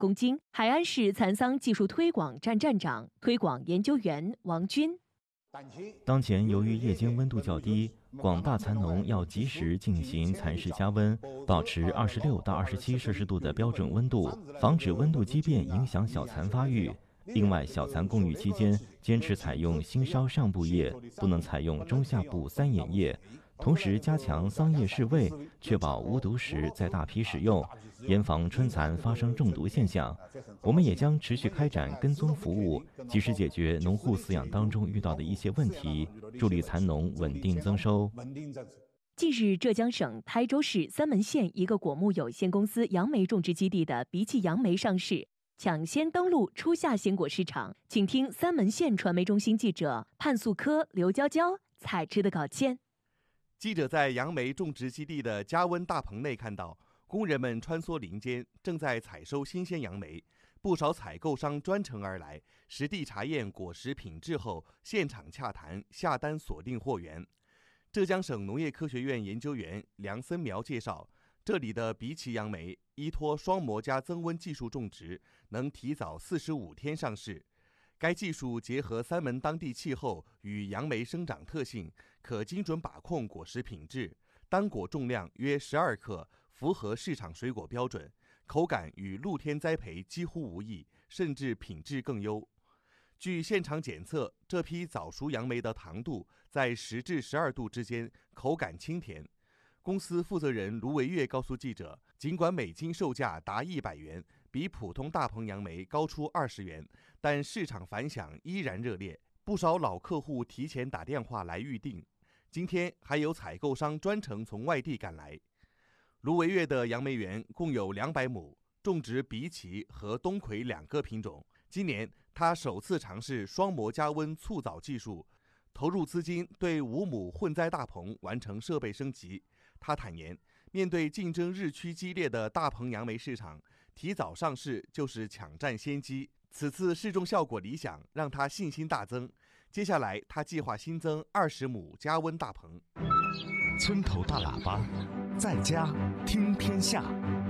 公斤。海安市蚕桑技术推广站站长、推广研究员王军。 当前由于夜间温度较低，广大蚕农要及时进行蚕室加温，保持26到27摄氏度的标准温度，防止温度畸变影响小蚕发育。另外，小蚕供育期间坚持采用新梢上部叶，不能采用中下部三眼叶。同时加强桑叶试喂，确保无毒时再大批使用，严防春蚕发生中毒现象。我们也将持续开展跟踪服务，及时解决农户饲养当中遇到的一些问题，助力蚕农稳定增收。 近日，浙江省台州市三门县一个果木有限公司杨梅种植基地的荸荠杨梅上市，抢先登陆初夏鲜果市场。请听三门县传媒中心记者潘素科、刘娇娇采制的稿件。 记者在杨梅种植基地的加温大棚内看到，工人们穿梭林间，正在采收新鲜杨梅。不少采购商专程而来，实地查验果实品质后，现场洽谈下单锁定货源。浙江省农业科学院研究员梁森苗介绍，这里的荸荠杨梅依托双模加增温技术种植，能提早45天上市。该技术结合三门当地气候与杨梅生长特性，可精准把控果实品质，单果重量约12克，符合市场水果标准，口感与露天栽培几乎无异，甚至品质更优。据现场检测，这批早熟杨梅的糖度在10至12度之间，口感清甜。公司负责人卢维月告诉记者，尽管每斤售价达100元，比普通大棚杨梅高出20元，但市场反响依然热烈，不少老客户提前打电话来预订。今天还有采购商专程从外地赶来。卢维月的杨梅园共有200亩，种植荸荠和冬葵2个品种。今年他首次尝试双模加温促早技术，投入资金对5亩混栽大棚完成设备升级。他坦言，面对竞争日趋激烈的大棚杨梅市场，提早上市就是抢占先机。此次试种效果理想，让他信心大增。接下来，他计划新增20亩加温大棚。 村头大喇叭，在家听天下。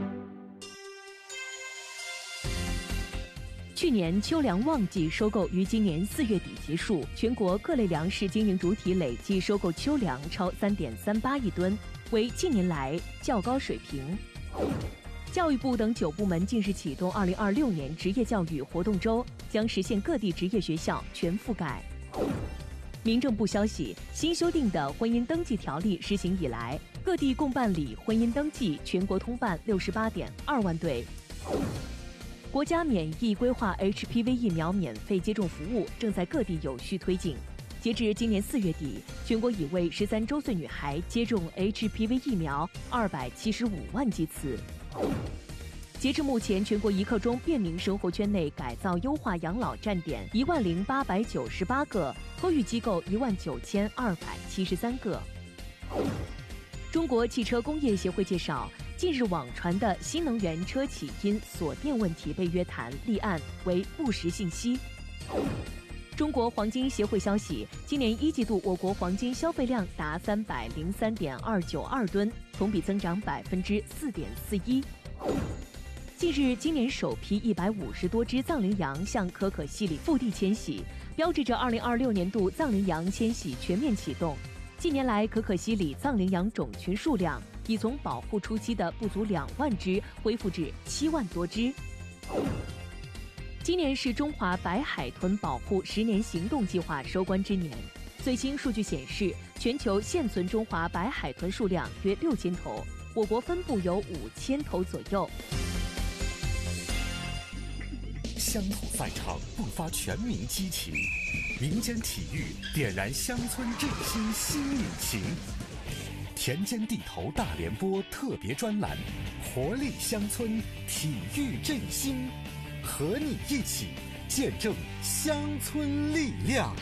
去年秋粮旺季收购于今年4月底结束，全国各类粮食经营主体累计收购秋粮超3.38亿吨，为近年来较高水平。教育部等9部门近日启动2026年职业教育活动周，将实现各地职业学校全覆盖。民政部消息，新修订的婚姻登记条例施行以来，各地共办理婚姻登记全国通办68.2万对。国家免疫规划 HPV 疫苗免费接种服务正在各地有序推进。截至今年4月底，全国已为13周岁女孩接种 HPV 疫苗275万剂次。截至目前，全国一刻钟便民生活圈内改造优化养老站点10898个，托育机构19273个。中国汽车工业协会介绍，近日网传的新能源车企因锁电问题被约谈立案为不实信息。中国黄金协会消息，今年1季度我国黄金消费量达303.292吨，同比增长4.41%。近日，今年首批150多只藏羚羊向可可西里腹地迁徙，标志着2026年度藏羚羊迁徙全面启动。近年来，可可西里藏羚羊种群数量已从保护初期的不足2万只恢复至7万多只。今年是中华白海豚保护10年行动计划收官之年。最新数据显示，全球现存中华白海豚数量约6000头，我国分布有5000头左右。 乡土赛场迸发全民激情，民间体育点燃乡村振兴新引擎。田间地头大联播特别专栏，活力乡村，体育振兴，和你一起见证乡村力量。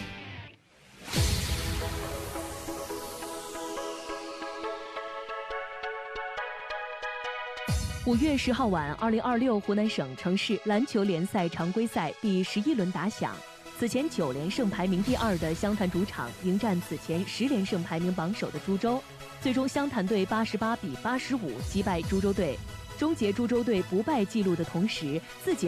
5月10号晚，2026湖南省城市篮球联赛常规赛第11轮打响。此前9连胜排名第2的湘潭主场迎战此前10连胜排名榜首的株洲，最终湘潭队88比85击败株洲队。 终结株洲队不败纪录的同时，自己